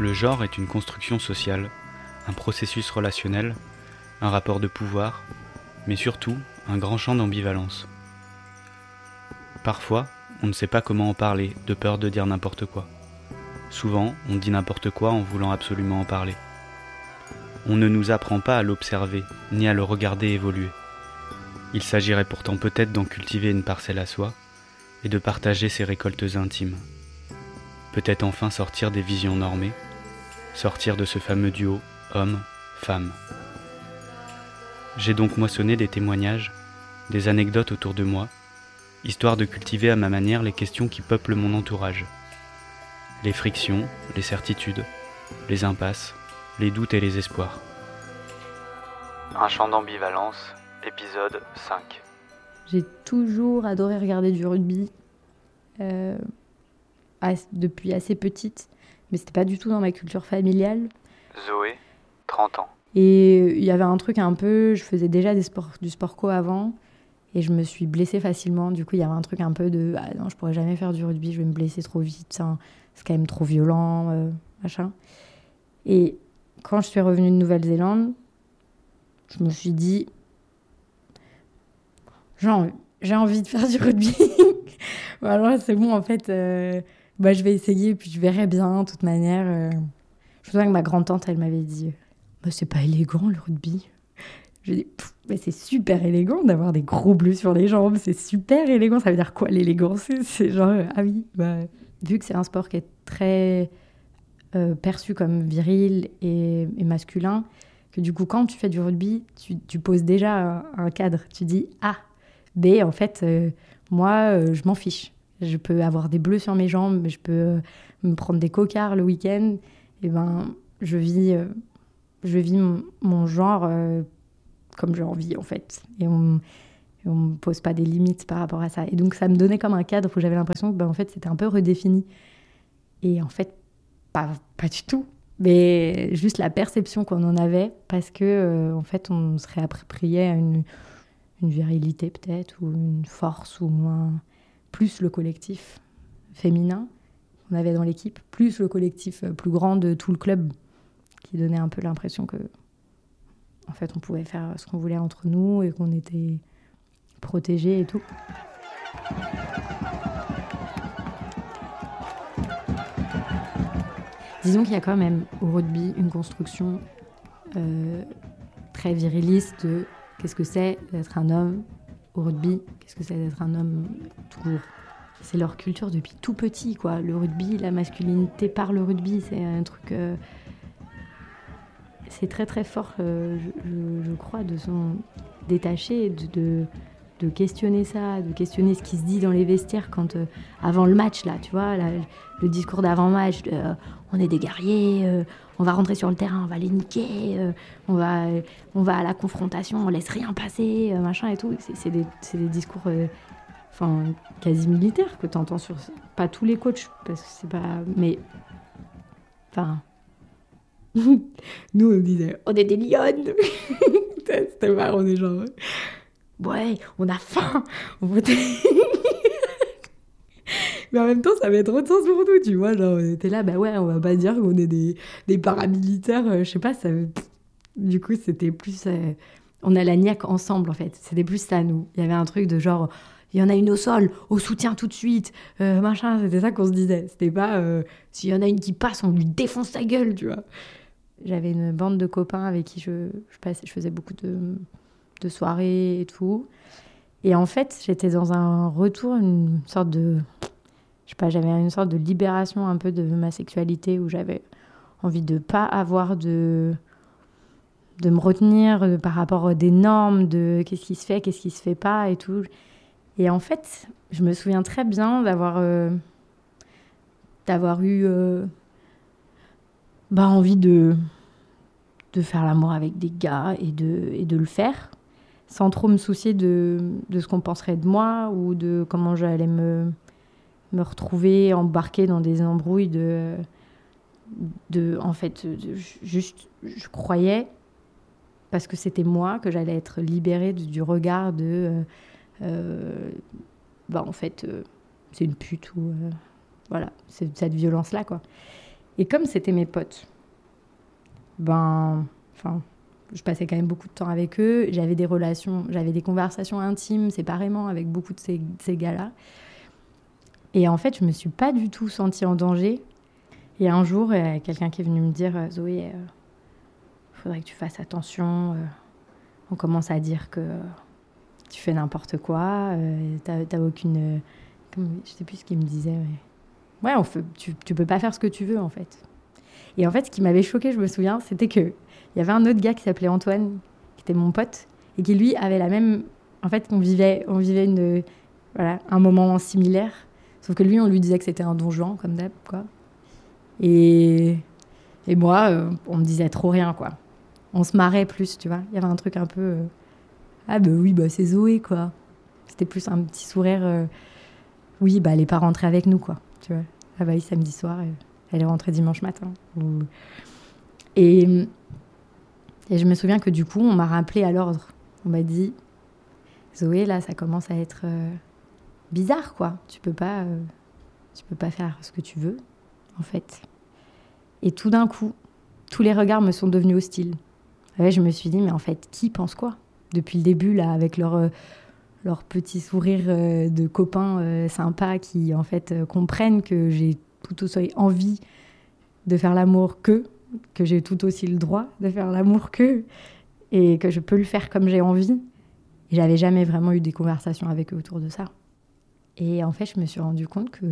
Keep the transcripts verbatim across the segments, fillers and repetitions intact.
Le genre est une construction sociale, un processus relationnel, un rapport de pouvoir, mais surtout un grand champ d'ambivalence. Parfois, on ne sait pas comment en parler, de peur de dire n'importe quoi. Souvent, on dit n'importe quoi en voulant absolument en parler. On ne nous apprend pas à l'observer, ni à le regarder évoluer. Il s'agirait pourtant peut-être d'en cultiver une parcelle à soi, et de partager ses récoltes intimes. Peut-être enfin sortir des visions normées, sortir de ce fameux duo homme-femme. J'ai donc moissonné des témoignages, des anecdotes autour de moi, histoire de cultiver à ma manière les questions qui peuplent mon entourage. Les frictions, les certitudes, les impasses, les doutes et les espoirs. Un champ d'ambivalence, épisode cinq. J'ai toujours adoré regarder du rugby euh, as- depuis assez petite, mais c'était pas du tout dans ma culture familiale. Zoé, trente ans. Et il y avait un truc un peu, je faisais déjà des sports, du sport co avant, et je me suis blessée facilement. Du coup, il y avait un truc un peu de ah non, je pourrais jamais faire du rugby, je vais me blesser trop vite, ça, c'est quand même trop violent, euh, machin. Et quand je suis revenue de Nouvelle-Zélande, je me suis dit, genre, j'ai envie de faire du rugby. Voilà, c'est bon, en fait, euh, bah, je vais essayer, puis je verrai bien, de toute manière. euh. Je me souviens que ma grand-tante, elle m'avait dit, bah, c'est pas élégant le rugby. Je dis, mais c'est super élégant d'avoir des gros bleus sur les jambes, c'est super élégant. Ça veut dire quoi l'élégance? C'est, c'est genre, euh, ah oui, bah, vu que c'est un sport qui est très euh, perçu comme viril et, et masculin, que du coup, quand tu fais du rugby, tu, tu poses déjà un, un cadre. Tu dis, ah, B, en fait, euh, moi, euh, je m'en fiche. Je peux avoir des bleus sur mes jambes, je peux euh, me prendre des cocards le week-end. Et ben, je vis, euh, je vis mon, mon genre euh, comme j'ai envie, en fait. Et on ne me pose pas des limites par rapport à ça. Et donc, ça me donnait comme un cadre où j'avais l'impression que ben, en fait, c'était un peu redéfini. Et en fait, pas, pas du tout. Mais juste la perception qu'on en avait, parce que euh, en fait, on se réappropriait une, une virilité peut-être, ou une force, ou un, plus le collectif féminin qu'on avait dans l'équipe, plus le collectif plus grand de tout le club, qui donnait un peu l'impression que, en fait, on pouvait faire ce qu'on voulait entre nous et qu'on était protégés et tout. Disons qu'il y a quand même au rugby une construction euh, très viriliste de qu'est-ce que c'est d'être un homme au rugby, qu'est-ce que c'est d'être un homme tout court. C'est leur culture depuis tout petit, quoi. Le rugby, la masculinité par le rugby, c'est un truc... Euh, c'est très très fort, euh, je, je, je crois, de s'en détacher, de, de, de questionner ça, de questionner ce qui se dit dans les vestiaires quand, euh, avant le match, là, tu vois, là, le discours d'avant-match, de, euh, on est des guerriers, euh, on va rentrer sur le terrain, on va les niquer, euh, on, va, euh, on va à la confrontation, on laisse rien passer, euh, machin et tout. C'est, c'est, des, c'est des discours euh, enfin, quasi militaires que tu entends sur... Pas tous les coachs, parce que c'est pas... Mais... Enfin... Nous, on disait, on est des lionnes. C'était marrant, on est genre... Ouais, on a faim. On veut... Mais en même temps, ça avait trop de sens pour nous, tu vois. Genre, on était là, bah ouais, on va pas dire qu'on est des, des paramilitaires, euh, je sais pas, ça... Du coup, c'était plus... Euh... On a la niaque ensemble, en fait. C'était plus ça, nous. Il y avait un truc de genre... Il y en a une au sol, au soutien tout de suite, euh, machin, c'était ça qu'on se disait. C'était pas... Euh, s'il y en a une qui passe, on lui défonce sa gueule, tu vois. J'avais une bande de copains avec qui je, je, passais, je faisais beaucoup de, de soirées et tout. Et en fait, j'étais dans un retour, une sorte de... Je sais pas, j'avais une sorte de libération un peu de ma sexualité où j'avais envie de pas avoir de... de me retenir de, par rapport à des normes, de qu'est-ce qui se fait, qu'est-ce qui se fait pas et tout. Et en fait, je me souviens très bien d'avoir, euh, d'avoir eu... Euh, bah, envie de, de faire l'amour avec des gars et de, et de le faire, sans trop me soucier de, de ce qu'on penserait de moi ou de comment j'allais me, me retrouver embarquée dans des embrouilles de... de en fait, de, juste, je croyais, parce que c'était moi, que j'allais être libérée du, du regard de... Euh, euh, bah, en fait, euh, c'est une pute ou... Euh, voilà, c'est cette violence-là, quoi. Et comme c'était mes potes, ben, enfin, je passais quand même beaucoup de temps avec eux. J'avais des relations, j'avais des conversations intimes séparément avec beaucoup de ces, ces gars-là. Et en fait, je me suis pas du tout sentie en danger. Et un jour, il y a quelqu'un qui est venu me dire, Zoé, il euh, faudrait que tu fasses attention. Euh, on commence à dire que euh, tu fais n'importe quoi. Euh, t'as, t'as aucune, euh, comme, je sais plus ce qu'il me disait. Mais... ouais, on fait, tu, tu peux pas faire ce que tu veux en fait. Et en fait, ce qui m'avait choquée, je me souviens, c'était que il y avait un autre gars qui s'appelait Antoine, qui était mon pote, et qui lui avait la même. En fait, on vivait, on vivait une, voilà, un moment similaire, sauf que lui, on lui disait que c'était un don Juan, comme d'hab, quoi. Et, et moi, euh, on me disait trop rien, quoi. On se marrait plus, tu vois. Il y avait un truc un peu. Euh, ah, bah oui, bah c'est Zoé, quoi. C'était plus un petit sourire. Euh, oui, bah elle est pas rentrée avec nous, quoi. Tu vois. Ah, bah oui, samedi soir, elle, elle est rentrée dimanche matin. Ou... Et. Et je me souviens que du coup, on m'a rappelé à l'ordre. On m'a dit, Zoé, là, ça commence à être euh, bizarre, quoi. Tu peux pas, euh, tu peux pas faire ce que tu veux, en fait. Et tout d'un coup, tous les regards me sont devenus hostiles. Ouais, je me suis dit, mais en fait, qui pense quoi ? Depuis le début, là, avec leur, euh, leur petit sourire euh, de copains euh, sympas qui, en fait, euh, comprennent que j'ai tout aussi envie de faire l'amour qu'eux, que j'ai tout aussi le droit de faire l'amour qu'eux et que je peux le faire comme j'ai envie. Et j'avais jamais vraiment eu des conversations avec eux autour de ça. Et en fait, je me suis rendu compte que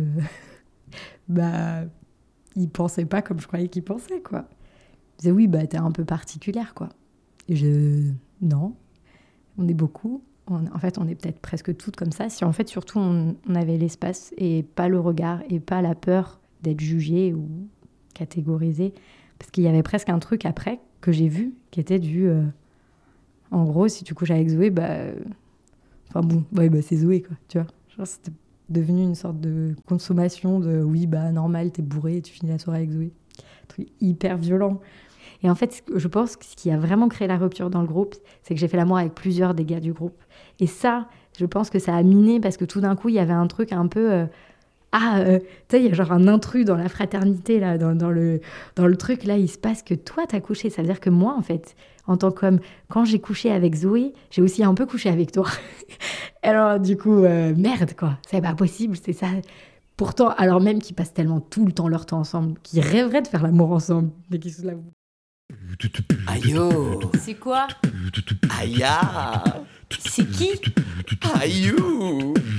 bah, ils pensaient pas comme je croyais qu'ils pensaient, quoi. Ils disaient oui, bah t'es un peu particulière, quoi. Et je non, on est beaucoup. On... en fait, on est peut-être presque toutes comme ça. Si en fait, surtout, on, on avait l'espace et pas le regard et pas la peur d'être jugée ou catégorisée. Parce qu'il y avait presque un truc après que j'ai vu qui était du... Euh, en gros, si tu couches avec Zoé, bah... Euh, enfin bon, ouais, bah c'est Zoé, quoi, tu vois. Genre, c'était devenu une sorte de consommation de... Oui, bah normal, t'es bourré et tu finis la soirée avec Zoé. Un truc hyper violent. Et en fait, je pense que ce qui a vraiment créé la rupture dans le groupe, c'est que j'ai fait l'amour avec plusieurs des gars du groupe. Et ça, je pense que ça a miné parce que tout d'un coup, il y avait un truc un peu... Euh, ah, euh, tu sais, il y a genre un intrus dans la fraternité, là, dans, dans, le, dans le truc, là, il se passe que toi, t'as couché. Ça veut dire que moi, en fait, en tant qu'homme, quand j'ai couché avec Zoé, j'ai aussi un peu couché avec toi. Alors, du coup, euh, merde, quoi. C'est pas possible, c'est ça. Pourtant, alors même qu'ils passent tellement tout le temps leur temps ensemble, qu'ils rêveraient de faire l'amour ensemble, mais qu'ils se l'avouent. Aïe oh. C'est quoi? Aïe ah. C'est qui? Aïe ouh.